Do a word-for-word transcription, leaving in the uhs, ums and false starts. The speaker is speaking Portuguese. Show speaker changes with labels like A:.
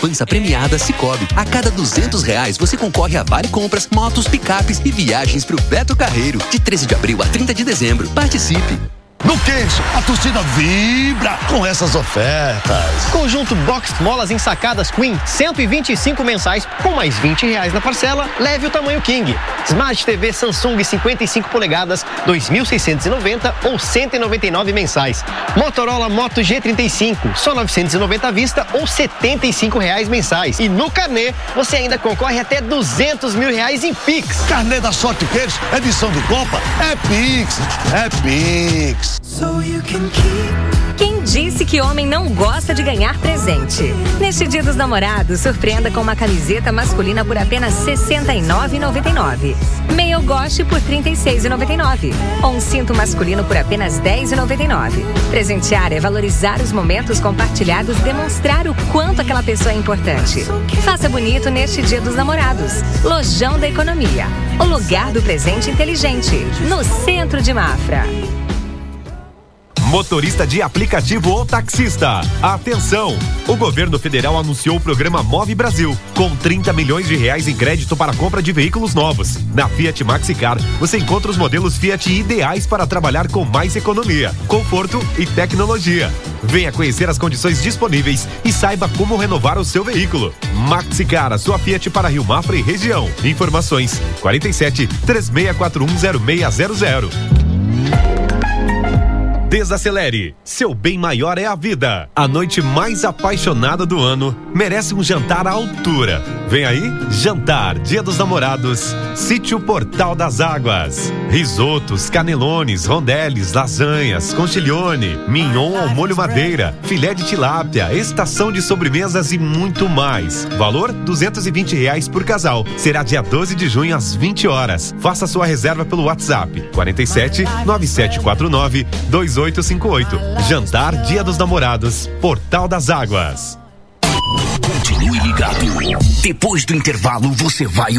A: Poupança premiada Sicoob. A cada duzentos reais você concorre a vale compras, motos, picapes e viagens pro Beto Carreiro. De treze de abril a trinta de dezembro. Participe!
B: No Queixo, a torcida vibra com essas ofertas.
C: Conjunto Box Molas ensacadas Queen, cento e vinte e cinco mensais, com mais vinte reais na parcela, leve o tamanho King. Smart T V Samsung cinquenta e cinco polegadas, dois mil seiscentos e noventa ou cento e noventa e nove mensais. Motorola Moto G trinta e cinco, só novecentos e noventa à vista ou setenta e cinco reais mensais. E no Carnê, você ainda concorre até duzentos mil reais em Pix.
B: Carnê da Sorte Queiros, edição do Copa, é Pix, é Pix.
D: Quem disse que homem não gosta de ganhar presente? Neste Dia dos Namorados, surpreenda com uma camiseta masculina por apenas sessenta e nove reais e noventa e nove centavos. Meio Goste por trinta e seis reais e noventa e nove centavos. Ou um cinto masculino por apenas dez reais e noventa e nove centavos. Presentear é valorizar os momentos compartilhados, demonstrar o quanto aquela pessoa é importante. Faça bonito neste Dia dos Namorados. Lojão da Economia. O lugar do presente inteligente. No centro de Mafra.
E: Motorista de aplicativo ou taxista, atenção! O governo federal anunciou o programa Move Brasil, com trinta milhões de reais em crédito para a compra de veículos novos. Na Fiat Maxicar, você encontra os modelos Fiat ideais para trabalhar com mais economia, conforto e tecnologia. Venha conhecer as condições disponíveis e saiba como renovar o seu veículo. Maxicar, a sua Fiat para Rio Mafra e região. Informações quarenta e sete, três seis quatro um, zero seis zero zero. Desacelere. Seu bem maior é a vida. A noite mais apaixonada do ano merece um jantar à altura. Vem aí, jantar Dia dos Namorados, Sítio Portal das Águas. Risotos, canelones, rondeles, lasanhas, conchiglione, mignon ao molho madeira, filé de tilápia, estação de sobremesas e muito mais. Valor duzentos e vinte reais por casal. Será dia doze de junho às vinte horas. Faça sua reserva pelo WhatsApp quarenta e sete, nove sete quatro nove, dois oito cinco oito. Jantar Dia dos Namorados, Portal das Águas.
F: Continue ligado. Depois do intervalo você vai